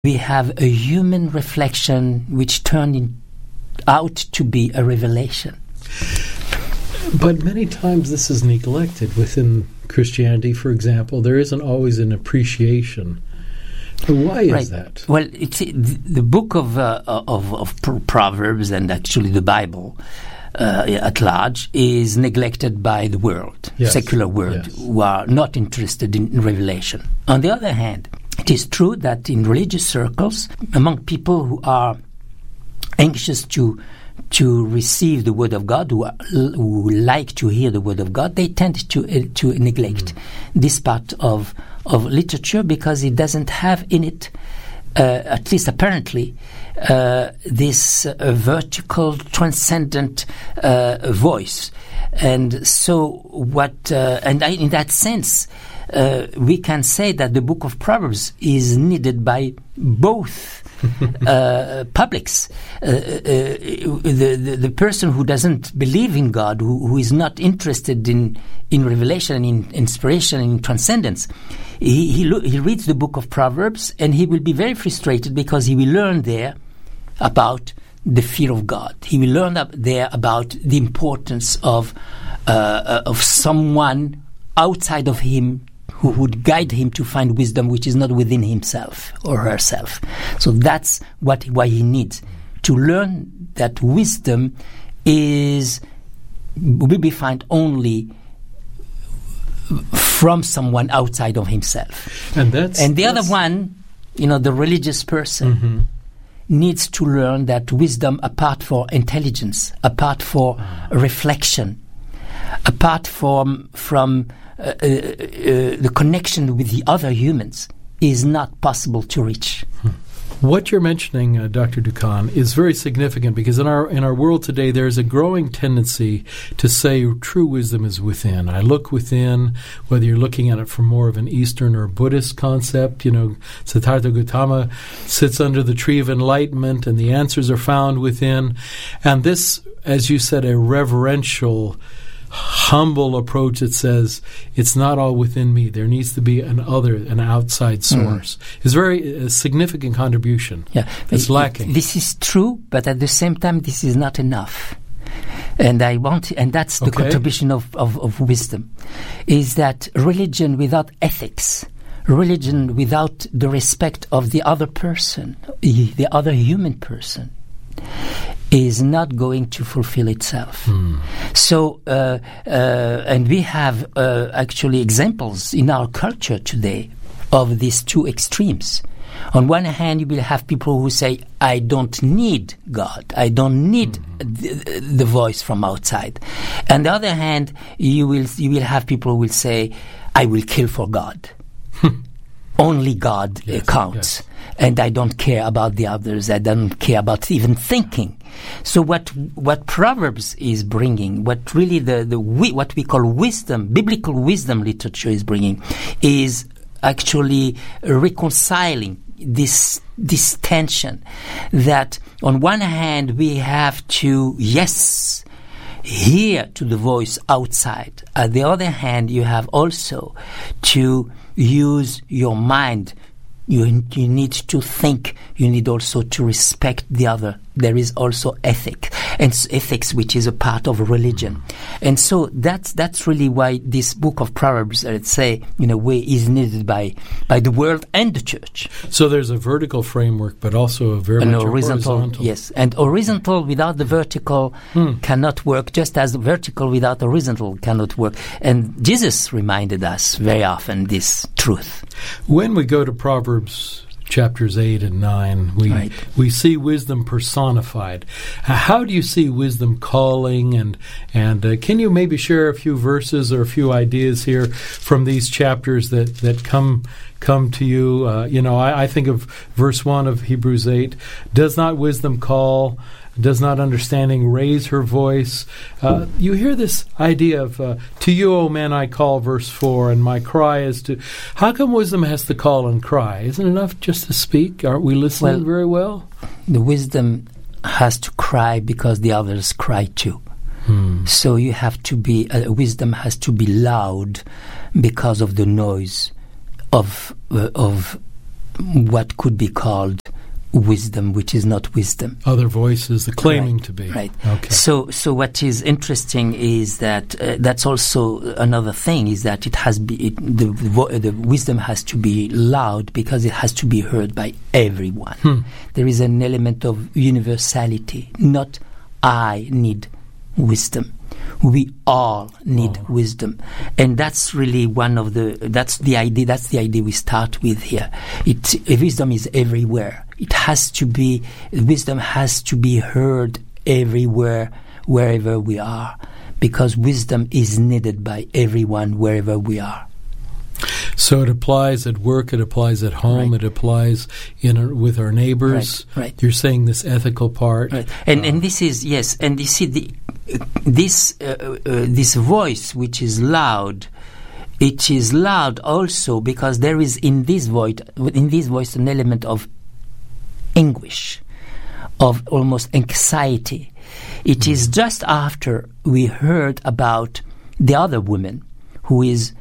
we have a human reflection which turned out to be a revelation. But many times this is neglected within Christianity, for example. There isn't always an appreciation. Why is that? Well, it's the book of Proverbs, and actually the Bible at large, is neglected by the world, secular world, who are not interested in revelation. On the other hand, it is true that in religious circles, among people who are anxious to receive the Word of God, who like to hear the Word of God, they tend to neglect this part of literature because it doesn't have in it, at least apparently, this vertical, transcendent voice. And so in that sense, we can say that the book of Proverbs is needed by both publics. The person who doesn't believe in God, who is not interested in revelation, in inspiration, in transcendence, he reads the book of Proverbs and he will be very frustrated because he will learn there about the fear of God. He will learn there about the importance of someone outside of him who would guide him to find wisdom which is not within himself or herself. So that's why he needs to learn that wisdom will be found only from someone outside of himself. And the other one, the religious person, needs to learn that wisdom, apart from intelligence, apart from reflection, apart from the connection with the other humans, is not possible to reach. What you're mentioning, Dr. Dukan, is very significant because in our world today there is a growing tendency to say true wisdom is within. I look within, whether you're looking at it from more of an Eastern or Buddhist concept. Siddhartha Gautama sits under the tree of enlightenment and the answers are found within. And this, as you said, a reverential, humble approach that says it's not all within me. There needs to be an outside source. It's a significant contribution. Yeah, it's lacking. This is true, but at the same time, this is not enough. And that's the contribution of wisdom, is that religion without ethics, religion without the respect of the other person, the other human person, is not going to fulfill itself. So, and we have actually examples in our culture today of these two extremes. On one hand, you will have people who say, I don't need God. I don't need the voice from outside. On the other hand, you will have people who will say, I will kill for God. Only God counts. Yes. And I don't care about the others. I don't care about even thinking. So what Proverbs is bringing, what really what we call wisdom, biblical wisdom literature is bringing, is actually reconciling this tension that on one hand we have to, hear to the voice outside. On the other hand, you have also to use your mind. You need to think. You need also to respect the other. There is also ethics, which is a part of religion. And so that's really why this book of Proverbs, let's say, in a way, is needed by the world and the church. So there's a vertical framework, but also a very much horizontal. Yes, and horizontal without the vertical cannot work, just as the vertical without the horizontal cannot work. And Jesus reminded us very often this truth. When we go to Proverbs chapters 8 and 9, we see wisdom personified. How do you see wisdom calling? And can you maybe share a few verses or a few ideas here from these chapters that come to you? I think of verse 1 of Hebrews 8. Does not wisdom call? Does not understanding raise her voice? You hear this idea of, to you, O men, I call, verse 4, and my cry is to... How come wisdom has to call and cry? Isn't it enough just to speak? Aren't we listening very well? The wisdom has to cry because the others cry too. So you have to be... wisdom has to be loud because of the noise of what could be called wisdom, which is not wisdom. Other voices, the claiming to be. Right. Okay. So what is interesting is that that's also another thing, is that it has the wisdom has to be loud because it has to be heard by everyone. There is an element of universality. Not I need wisdom. We all need wisdom, and that's really that's the idea we start with here. Wisdom is everywhere. Wisdom has to be heard everywhere, wherever we are, because wisdom is needed by everyone wherever we are. So it applies at work, it applies at home, right. It applies with our neighbors. Right. You're saying this ethical part. Right. And this is, yes, and you see this voice which is loud, it is loud also because there is in this voice an element of anguish, of almost anxiety. It is just after we heard about the other woman who is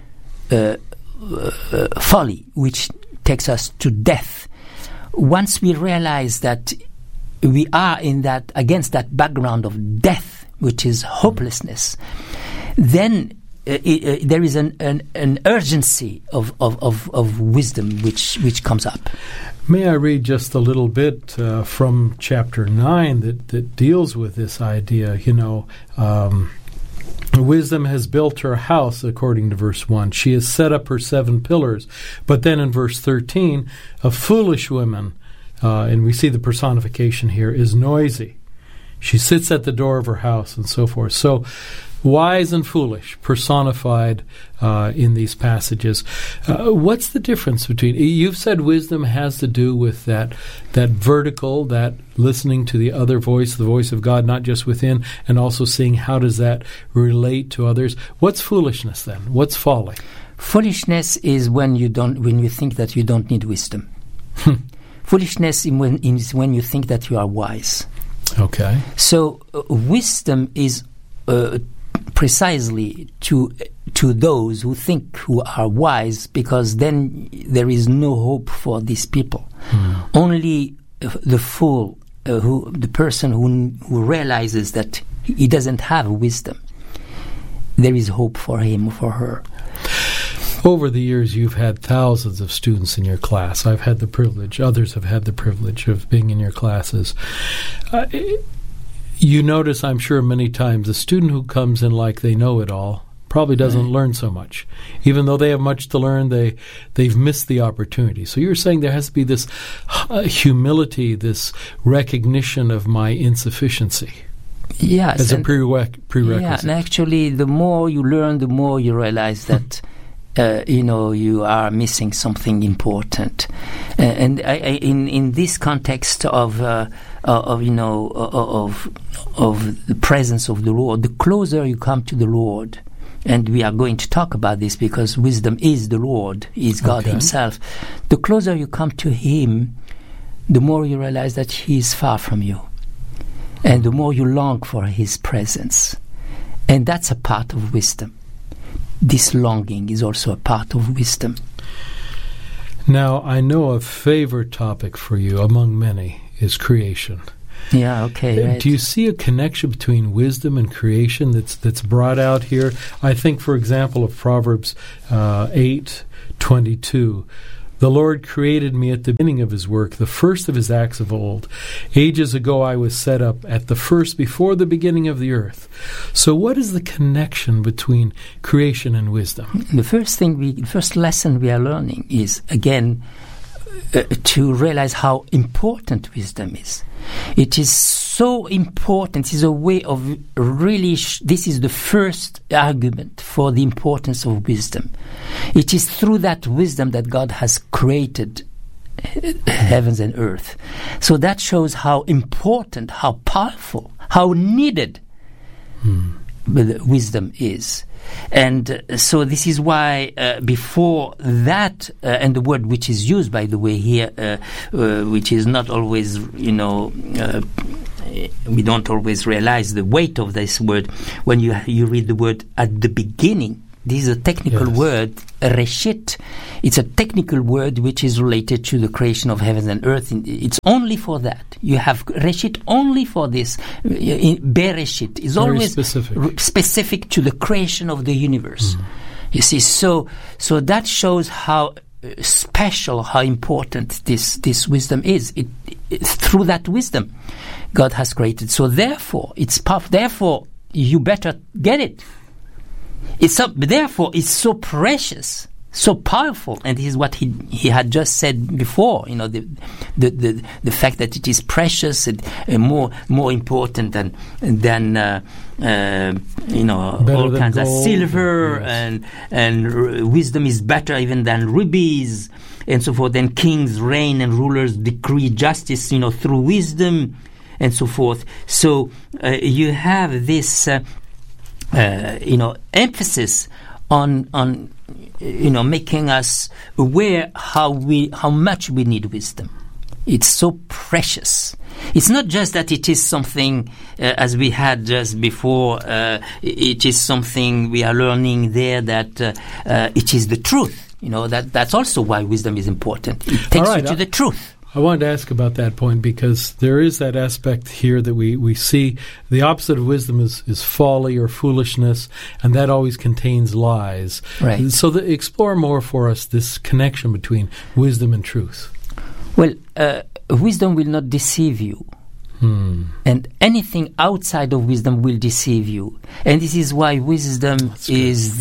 folly, which takes us to death. Once we realize that we are against that background of death, which is hopelessness, then there is an urgency of wisdom which comes up. May I read just a little bit from chapter 9 that deals with this idea? Wisdom has built her house, according to verse 1. She has set up her 7 pillars. But then in verse 13, a foolish woman, and we see the personification here, is noisy. She sits at the door of her house and so forth. So wise and foolish personified in these passages. What's the difference between... You've said wisdom has to do with that vertical, that listening to the other voice, the voice of God, not just within, and also seeing how does that relate to others. What's foolishness then? What's folly? Foolishness is when you think that you don't need wisdom. Foolishness is when you think that you are wise. Okay. So wisdom is precisely to those who are wise, because then there is no hope for these people. Only the fool, the person who realizes that he doesn't have wisdom, there is hope for him or for her. Over the years, you've had thousands of students in your class. I've had the privilege, others have had the privilege of being in your classes. You notice, I'm sure, many times, the student who comes in like they know it all probably doesn't learn so much. Even though they have much to learn, they've missed the opportunity. So you're saying there has to be this humility, this recognition of my insufficiency. Yes. As a prerequisite. Yeah, and actually, the more you learn, the more you realize that you are missing something important. And in this context of the presence of the Lord, the closer you come to the Lord, and we are going to talk about this because wisdom is the Lord, is God Himself. The closer you come to Him, the more you realize that He is far from you, and the more you long for His presence. And that's a part of wisdom. This longing is also a part of wisdom. Now, I know a favorite topic for you, among many, is creation. Yeah, okay. Right. Do you see a connection between wisdom and creation that's brought out here? I think, for example, of Proverbs 8:22. The Lord created me at the beginning of His work, the first of His acts of old. Ages ago I was set up at the first, before the beginning of the earth. So what is the connection between creation and wisdom? The first lesson we are learning is, again, to realize how important wisdom is. It is so important. It is a way of really... this is the first argument for the importance of wisdom. It is through that wisdom that God has created heavens and earth. So that shows how important, how powerful, how needed wisdom is. And so this is why before that, and the word which is used, by the way, here, which is not always, we don't always realize the weight of this word. When you read the word at the beginning, this is a technical word, reshit. It's a technical word which is related to the creation of heavens and earth. It's only for that. You have reshit only for this. Bereshit is very always specific to the creation of the universe. You see, so that shows how special, how important this wisdom is. Through that wisdom, God has created. So therefore, it's powerful. Therefore, you better get it. Therefore, it's so precious, so powerful, and this is what he had just said before. You know, the fact that it is precious and more important than you know, better all kinds gold, of silver, and wisdom is better even than rubies, and so forth. And kings reign and rulers decree justice, you know, through wisdom, and so forth. So you have this. You know, emphasis on you know, making us aware how much we need wisdom. It's so precious. It's not just that it is something, as we had just before, it is something we are learning there that it is the truth. You know, that's also why wisdom is important. It takes you to the truth. I wanted to ask about that point because there is that aspect here that we see. The opposite of wisdom is folly or foolishness, and that always contains lies. Right. So explore more for us this connection between wisdom and truth. Well, wisdom will not deceive you. And anything outside of wisdom will deceive you. And this is why wisdom is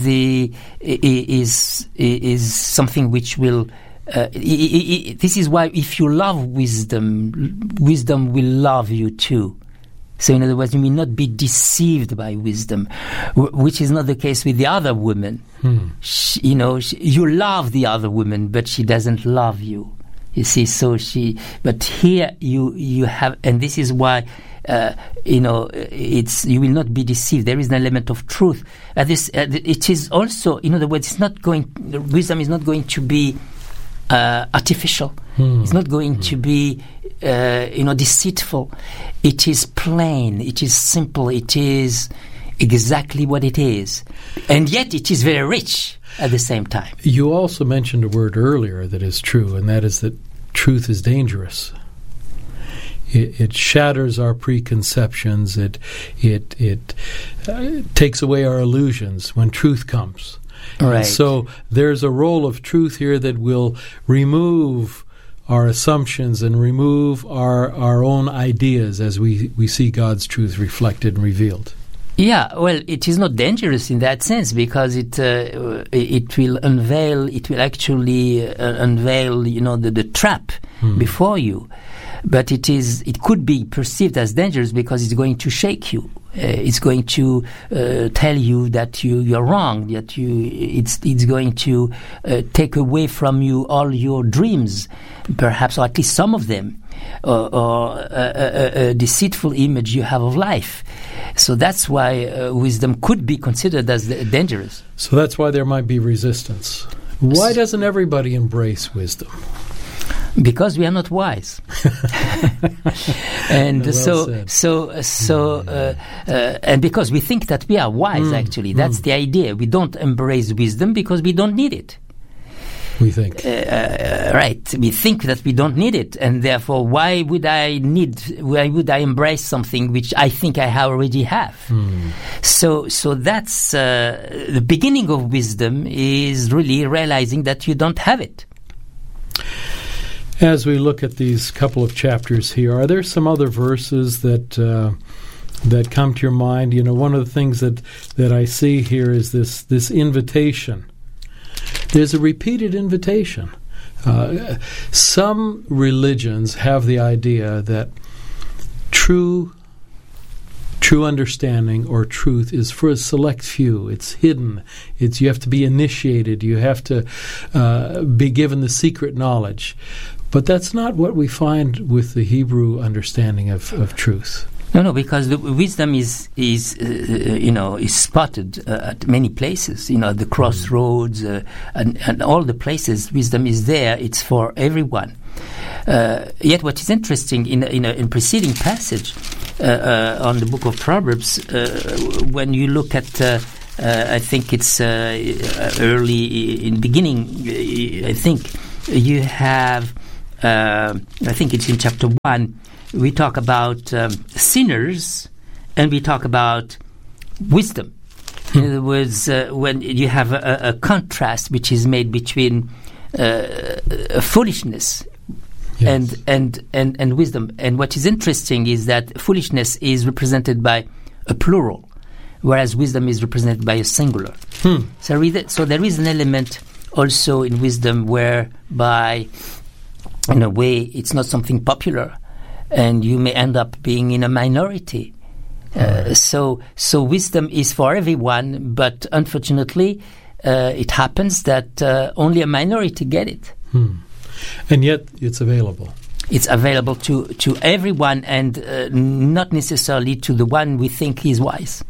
something which will... this is why if you love wisdom, wisdom will love you too. So in other words, you will not be deceived by wisdom, which is not the case with the other woman. You love the other woman, but she doesn't love you. You see, but here you have, and this is why, you will not be deceived. There is an element of truth. It is also, in other words, wisdom is not going to be artificial. It's not going to be, deceitful. It is plain. It is simple. It is exactly what it is, and yet it is very rich at the same time. You also mentioned a word earlier that is true, and that is that truth is dangerous. It shatters our preconceptions. It takes away our illusions when truth comes. Right. And so there's a role of truth here that will remove our assumptions and remove our own ideas as we see God's truth reflected and revealed. Yeah, well, it is not dangerous in that sense because it will actually unveil, the trap before you. But it could be perceived as dangerous because it's going to shake you. It's going to tell you that you're wrong. That it's going to take away from you all your dreams, perhaps, or at least some of them, or a deceitful image you have of life. So that's why wisdom could be considered as dangerous. So that's why there might be resistance. Why doesn't everybody embrace wisdom? Because we are not wise, and and because we think that we are wise. Actually, that's the idea. We don't embrace wisdom because we don't need it. We think, right? We think that we don't need it, and therefore, why would I embrace something which I think I already have? So that's the beginning of wisdom is really realizing that you don't have it. As we look at these couple of chapters here, are there some other verses that come to your mind? One of the things that I see here is this invitation. There's a repeated invitation. Some religions have the idea that true understanding or truth is for a select few. It's hidden. You have to be initiated. You have to be given the secret knowledge. But that's not what we find with the Hebrew understanding of truth. No, because the wisdom is spotted at many places. The crossroads and all the places. Wisdom is there. It's for everyone. Yet, what is interesting in preceding passage on the book of Proverbs, when you look at I think it's early in beginning. I think you have. I think it's in chapter 1. We talk about sinners, and we talk about wisdom. In other words, when you have a contrast which is made between foolishness. Yes. And wisdom. And what is interesting is that foolishness is represented by a plural, whereas wisdom is represented by a singular. So there is an element also in wisdom whereby, in a way, it's not something popular, and you may end up being in a minority. So wisdom is for everyone, but unfortunately, it happens that only a minority get it. And yet it's available. It's available to everyone, and not necessarily to the one we think is wise.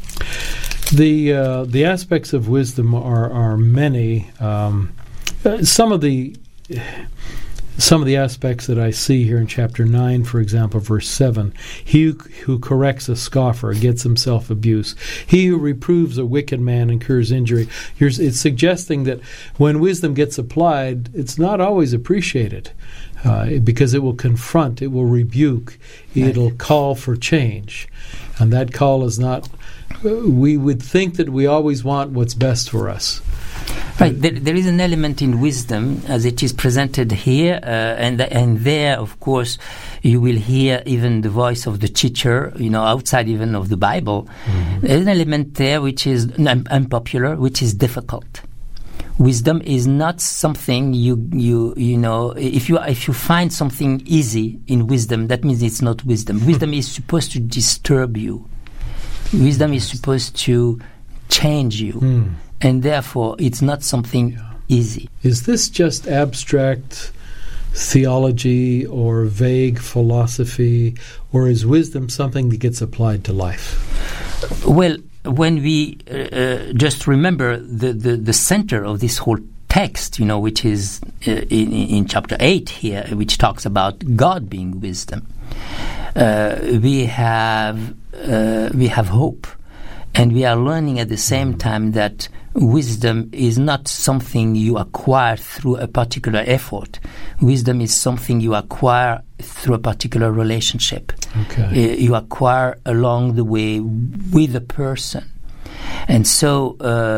The aspects of wisdom are many. Some of the aspects that I see here in chapter 9, for example, verse 7, he who corrects a scoffer gets himself abuse. He who reproves a wicked man incurs injury. It's suggesting that when wisdom gets applied, it's not always appreciated because it will confront, it will rebuke, it'll call for change. And that call is not, we would think that we always want what's best for us. Right, there is an element in wisdom as it is presented here, and there, of course, you will hear even the voice of the teacher, outside even of the Bible. Mm-hmm. There's an element there which is unpopular, which is difficult. Wisdom is not something if you find something easy in wisdom, that means it's not wisdom. Wisdom is supposed to disturb you. Wisdom is supposed to change you. And therefore, it's not something easy. Is this just abstract theology or vague philosophy, or is wisdom something that gets applied to life? Well, when we just remember the center of this whole text, which is in chapter 8 here, which talks about God being wisdom, we have hope. And we are learning at the same time that wisdom is not something you acquire through a particular effort. Wisdom is something you acquire through a particular relationship. Okay. You acquire along the way with a person. And so,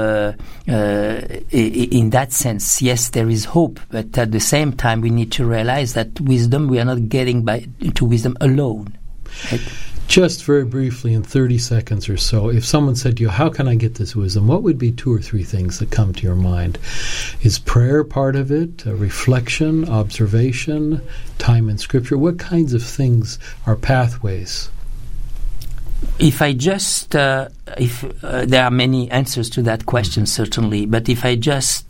in that sense, yes, there is hope. But at the same time, we need to realize that wisdom, we are not getting to wisdom alone. Right? Just very briefly, in 30 seconds or so, if someone said to you, how can I get this wisdom? What would be 2 or 3 things that come to your mind? Is prayer part of it? Reflection, observation, time in Scripture? What kinds of things are pathways? If I just, there are many answers to that question, certainly, but if I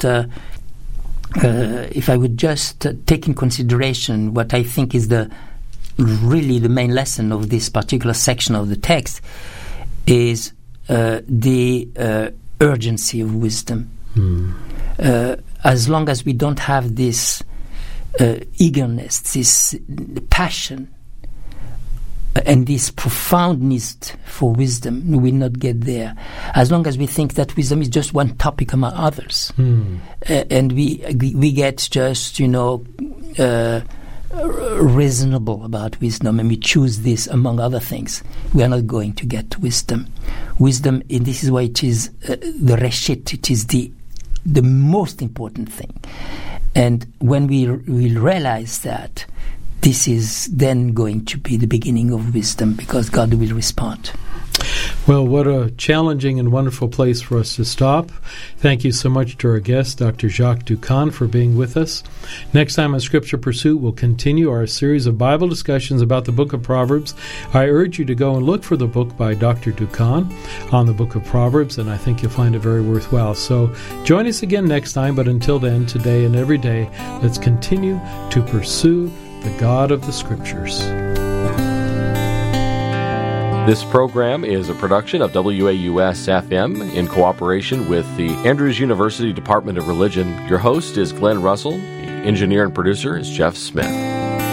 would just take in consideration what I think is really the main lesson of this particular section of the text is the urgency of wisdom. As long as we don't have this eagerness, this passion, and this profound need for wisdom, we will not get there. As long as we think that wisdom is just one topic among others, and we get just reasonable about wisdom, and we choose this among other things, we are not going to get to wisdom. Wisdom, and this is why it is the reshit, it is the most important thing. And when we realize that, this is then going to be the beginning of wisdom, because God will respond. Well, what a challenging and wonderful place for us to stop. Thank you so much to our guest, Dr. Jacques Doukhan, for being with us. Next time on Scripture Pursuit, we'll continue our series of Bible discussions about the book of Proverbs. I urge you to go and look for the book by Dr. Doukhan on the book of Proverbs, and I think you'll find it very worthwhile. So join us again next time, but until then, today and every day, let's continue to pursue the God of the Scriptures. This program is a production of WAUS-FM in cooperation with the Andrews University Department of Religion. Your host is Glenn Russell. The engineer and producer is Jeff Smith.